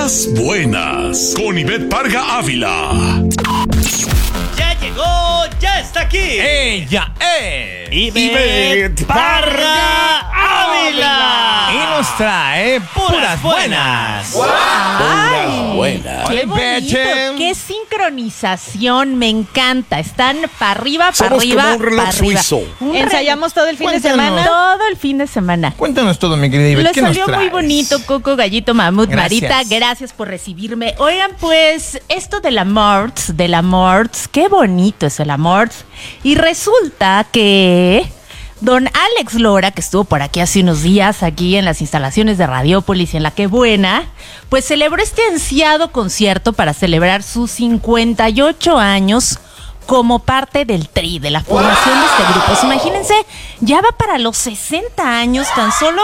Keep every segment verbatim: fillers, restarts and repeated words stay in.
Las Buenas, con Ivette Parga Ávila. Ya llegó, ya está aquí. Ella es Ivette Parga Ávila. Y nos trae puras, puras buenas. Wow. Ay, buenas. ¡Qué bonito! ¡Qué sincronización! Me encanta. Están para arriba, para Somos arriba, como un reloj para arriba. suizo. Un Ensayamos todo el fin Cuéntanos. de semana. Todo el fin de semana. Cuéntanos todo, mi querida Ivette. Lo ¿Qué nos salió muy traes? bonito, Coco, Gallito, Mamut, Gracias. Marita. Gracias por recibirme. Oigan, pues, esto del amor, del amor, qué bonito es el amor. Y resulta que don Alex Lora, que estuvo por aquí hace unos días, aquí en las instalaciones de Radiópolis y en La Qué Buena, pues celebró este ansiado concierto para celebrar sus cincuenta y ocho años como parte del Tri, de la formación de este grupo. Pues imagínense, ya va para los sesenta años tan solo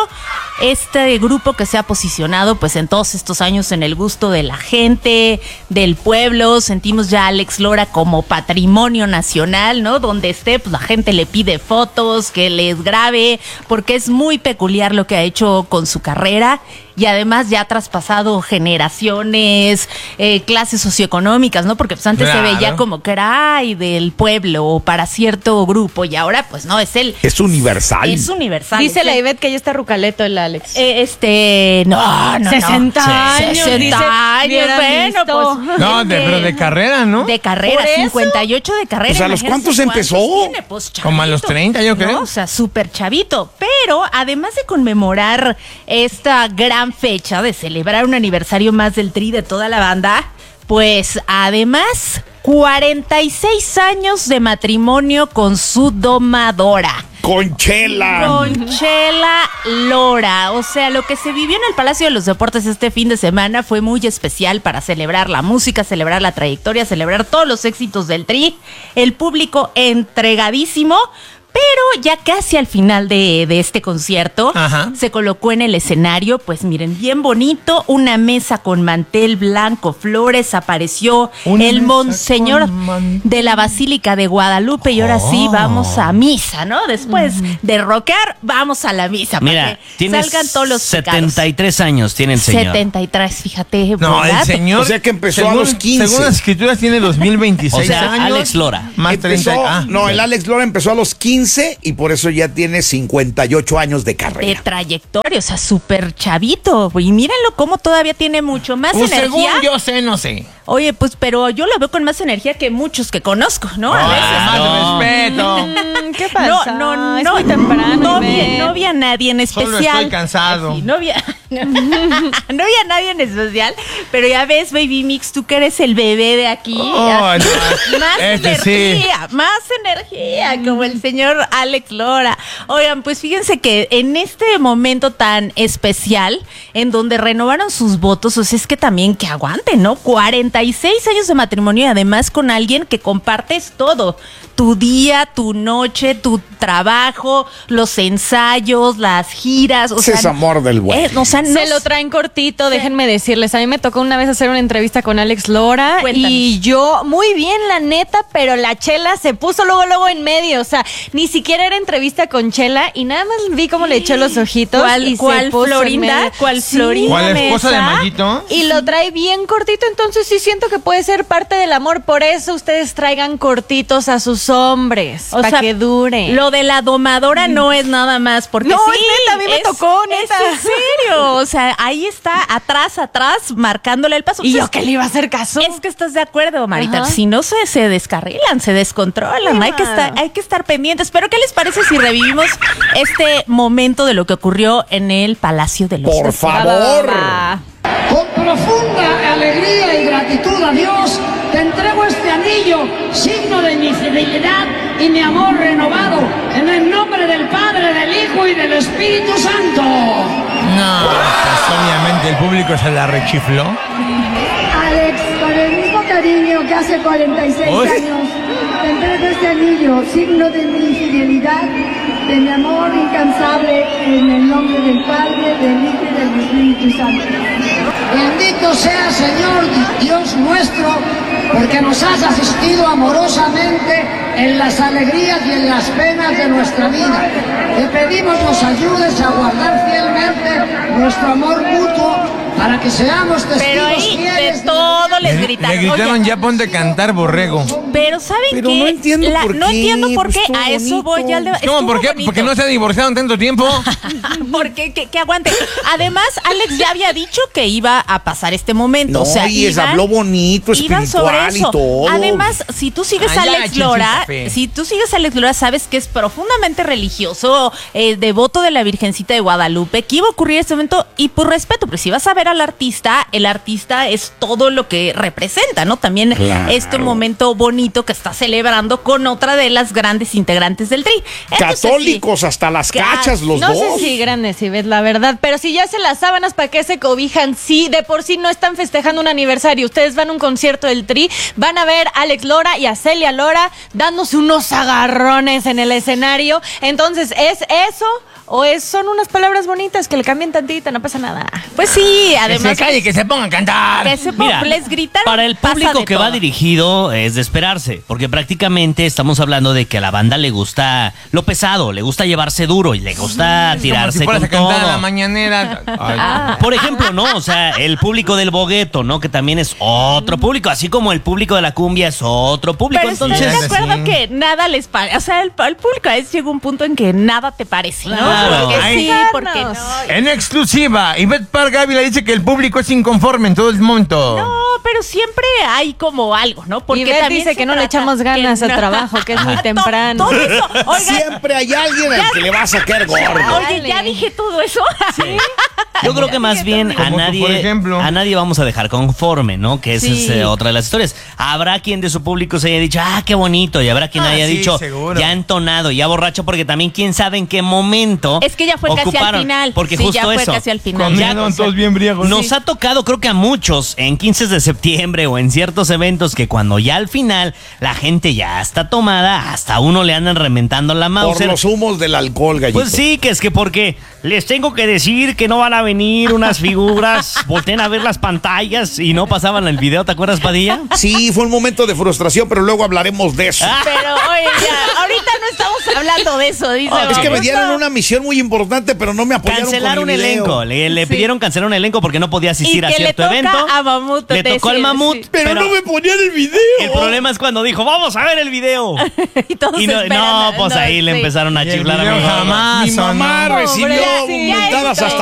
este grupo que se ha posicionado pues en todos estos años en el gusto de la gente, del pueblo. Sentimos ya a Alex Lora como patrimonio nacional, ¿no? Donde esté, pues la gente le pide fotos, que les grabe, porque es muy peculiar lo que ha hecho con su carrera. Y además ya ha traspasado generaciones, eh, clases socioeconómicas, ¿no? Porque pues antes Claro. se veía como que era ay, del pueblo o para cierto grupo. Y ahora pues no, es el... Es universal. Es universal. Dice es la el- Ivette que ya está rucaleto el Alex. eh, este, no, no, sesenta no. años, sesenta dice, años, hubieran bueno, visto. pues. No, de, pero de carrera, ¿no? De carrera, ¿Por eso? cincuenta y ocho de carrera. Pues, ¿a los imagínense cuántos empezó? tiene, pues, Como a los chavito, treinta, yo creo. ¿no? O sea, súper chavito. Pero además de conmemorar esta gran fecha de celebrar un aniversario más del Tri de toda la banda, pues además cuarenta y seis años de matrimonio con su domadora. Conchela. Conchela Lora. O sea, lo que se vivió en el Palacio de los Deportes este fin de semana fue muy especial para celebrar la música, celebrar la trayectoria, celebrar todos los éxitos del Tri. El público entregadísimo. Pero ya casi al final de, de este concierto, Ajá. se colocó en el escenario, pues miren, bien bonito, una mesa con mantel blanco, flores, apareció Una el mesa monseñor con mantel. de la Basílica de Guadalupe y ahora sí Oh. vamos a misa, ¿no? Después de rockear, vamos a la misa. Mira, para que tiene salgan todos los setenta y tres años, tiene el señor. setenta y tres, fíjate. No, ¿verdad? el señor. O sea que empezó según, a los quince. Según las escrituras, tiene dos mil veintiséis O sea, años. Alex Lora. Más Empezó, treinta. Ah, no, el Alex Lora empezó a los quince y por eso ya tiene cincuenta y ocho años de De carrera. trayectoria, o sea, súper chavito. Y mírenlo cómo todavía tiene mucho más Pues según energía. yo sé, no sé. Oye, pues, pero yo lo veo con más energía que muchos que conozco, ¿no? A Ay, veces. más no. respeto. Mm, ¿Qué pasa? No, no, Es no, muy temprano. no vi, Ivette. no vi a nadie en Solo especial. estoy cansado. Ay, sí, no vi a, no vi a nadie en especial, pero ya ves, Baby Mix, tú que eres el bebé de aquí. Oh, así, no. más Este sí. energía, más energía, como el señor Alex Lora. Oigan, pues fíjense que en este momento tan especial, en donde renovaron sus votos, o sea, es que también que aguanten, ¿no? cuarenta y seis años de matrimonio y además con alguien que compartes todo. Tu día, tu noche, tu trabajo, los ensayos, las giras. O Ese sea, es amor del bueno. eh, o sea, no Se lo traen cortito, déjenme decirles. A mí me tocó una vez hacer una entrevista con Alex Lora. Cuéntanos. Y yo, muy bien, la neta, pero la Chela se puso luego, luego en medio. O sea, ni siquiera era entrevista con Chela y nada más vi cómo le echó los ojitos. ¿Cuál- y cuál se puso en Florinda? medio. ¿Cuál Sí, Florinda? ¿Cuál esposa de Mesa. Mayito? Y lo trae bien cortito, entonces sí siento que puede ser parte del amor. Por eso ustedes traigan cortitos a sus hombres, O para sea, que dure. Lo de la domadora no es nada más porque No, sí, es neta, a mí me es- tocó, neta. Es en serio, o sea, ahí está atrás, atrás, marcándole el paso. Y Pues yo que le iba a hacer caso. es que estás de acuerdo, Marita. Ajá. Si no se, se descarrilan, se descontrolan. Hay que, estar, hay que estar pendientes. Pero ¿qué les parece si revivimos este momento de lo que ocurrió en el Palacio de los Por Deportes? favor. Va. Con profunda alegría y gratitud a Dios, te entrego este anillo, signo de mi fidelidad y mi amor renovado, en el nombre del Padre, del Hijo y del Espíritu Santo. No, pues obviamente el público se la rechifló. Alex, con el mismo cariño que hace cuarenta y seis Uy. años, te entrego este anillo, signo de mi fidelidad, de mi amor incansable, en el nombre del Padre, del Hijo y del Espíritu Santo. Bendito sea, Señor Dios nuestro, porque nos has asistido amorosamente en las alegrías y en las penas de nuestra vida. Te pedimos nos ayudes a guardar fielmente nuestro amor mutuo para que seamos testigos Pero ahí fieles de todo les Le, gritaron. le gritaron, Oye, ya ponte a cantar, borrego. pero ¿saben Pero qué? no entiendo por No qué, entiendo por pues qué. estuvo A eso bonito. voy al debate. ¿Cómo? ¿Por qué? Porque no se ha divorciado en tanto tiempo. ¿Por qué? Que, que aguante. Además, Alex ya había dicho que iba a pasar este momento. No, o sea, y es- iban- habló bonito, iban espiritual y todo. Además, si tú sigues Ay, a ya, Alex chinchín Lora, café. si tú sigues a Alex Lora, sabes que es profundamente religioso, eh, devoto de la Virgencita de Guadalupe, que iba a ocurrir este momento, y por respeto, pero si vas a ver al artista, el artista es todo lo que representa, ¿no? También Claro. este momento bonito que está celebrando con otra de las grandes integrantes del Tri. Entonces, sí. Católicos hasta las Ca- cachas, los no dos. sé si grandes, si ves la verdad, pero si ya se las sábanas, ¿para qué se cobijan? Si de por sí no están festejando un aniversario, ustedes van a un concierto del Tri, van a ver a Alex Lora y a Celia Lora dándose unos agarrones en el escenario. Entonces, ¿es eso o es, son unas palabras bonitas que le cambien tantito? No pasa nada. Pues sí, Que además. se calle, que se ponga a cantar. que se Mira, les gritaron. para el pasa público de que va todo. dirigido es de esperarse, porque prácticamente estamos hablando de que a la banda le gusta lo pesado, le gusta llevarse duro y le gusta Como tirarse si fueras con a cantar a la todo. mañanera. Ay. Por ejemplo, ¿no? O sea, el público del bogueto, ¿no? Que también es otro público, así como el público de la cumbia es otro público. Pero Entonces, estoy de acuerdo sí. que nada les parece. O sea, el, el público a veces llega un punto en que nada te parece, ¿no? Claro. Porque Ay. sí, porque no. En exclusiva, Ivette Parga Ávila dice que el público es inconforme en todo el momento. No, pero siempre hay como algo, ¿no? Y Beth también dice se que no le trata echamos ganas que al no- trabajo, que es muy To- temprano. Todo eso. Oigan, Siempre hay alguien al que le va a sacar gordo. oye, ya dije todo eso. yo creo que más bien a Como tú, nadie, por ejemplo. a nadie vamos a dejar conforme, ¿no? Que esa Sí. es eh, otra de las historias. Habrá quien de su público se haya dicho, ah, qué bonito, y habrá quien Ah, haya sí, dicho, seguro. ya entonado, ya borracho, porque también quién sabe en qué momento Es que ya fue casi al ocuparon, final. Porque Sí, justo ya fue eso. casi al final. Cuando Ya, ya andaban o sea, todos bien briagos. Nos Sí. ha tocado, creo que a muchos, en quince de septiembre o en ciertos eventos, que cuando ya al final la gente ya está tomada, hasta a uno le andan reventando la Por Mauser. los humos del alcohol, gallito. Pues sí, que es que porque les tengo que decir que no van a venir unas figuras, volteen a ver las pantallas y no pasaban el video, ¿te acuerdas, Padilla? Sí, fue un momento de frustración, pero luego hablaremos de eso. Pero, oye, ya, ahorita no estamos hablando de eso, dice. Es que me Augusto. dieron una misión muy importante, pero no me apoyaron Cancelar con un mi video. elenco, le, le Sí. pidieron cancelar un elenco porque no podía asistir Y a que le cierto toca evento. a Mamut le tocó al decir, Mamut, sí. Pero, no me ponían el video. El problema es cuando dijo, vamos a ver el video. y todos Y no, esperan, no, pues ahí le sí. empezaron a Y el chiflar a video mi mamá. jamás Mi mamá sonó. recibió Pobrecito. vomitadas hasta